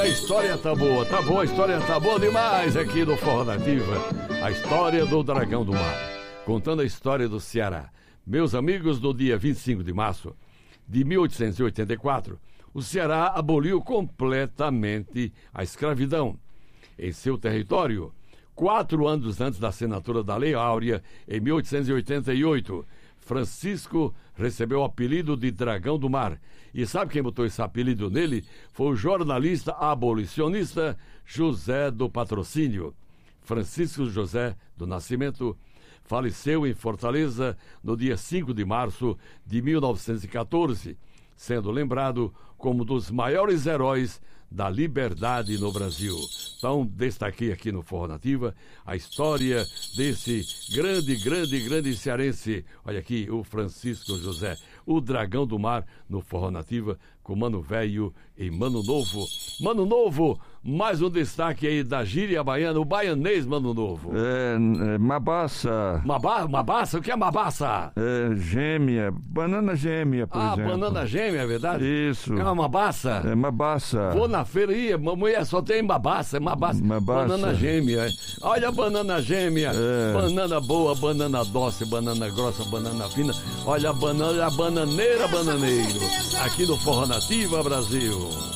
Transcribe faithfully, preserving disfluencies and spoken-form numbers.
a história tá boa, tá boa, a história tá boa demais aqui no Forró Nativa. A história do Dragão do Mar, contando a história do Ceará. Meus amigos, no dia vinte e cinco de março de mil oitocentos e oitenta e quatro, o Ceará aboliu completamente a escravidão em seu território. Quatro anos antes da assinatura da Lei Áurea, em mil oitocentos e oitenta e oito, Francisco recebeu o apelido de Dragão do Mar. E sabe quem botou esse apelido nele? Foi o jornalista abolicionista José do Patrocínio. Francisco José do Nascimento faleceu em Fortaleza no dia cinco de março de mil novecentos e quatorze, sendo lembrado como um dos maiores heróis da liberdade no Brasil. Então, destaquei aqui no Forró Nativa a história desse grande, grande, grande cearense. Olha aqui, o Francisco José, o Dragão do Mar, no Forró Nativa, com Mano Velho e Mano Novo. Mano Novo, mais um destaque aí da gíria baiana, o baianês Mano Novo. É, é mabaça. Maba, mabaça? O que é mabaça? É, gêmea, banana gêmea, por ah, exemplo. Ah, banana gêmea, é verdade? Isso. É uma mabaça? É mabaça. Vou na feira e mulher só tem mabaça, é mabaça. Mabaça. Banana gêmea. Olha a banana gêmea. É. Banana boa, banana doce, banana grossa, banana fina. Olha a banana, a bananeira, bananeiro. Aqui no Forró Nativa, Brasil.